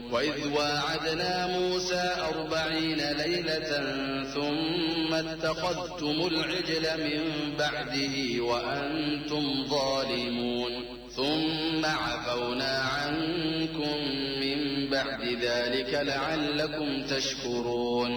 وإذ واعدنا موسى 40 ليلة ثم اتخذتم العجل من بعده وأنتم ظالمون ثم عفونا عنكم من بعد ذلك لعلكم تشكرون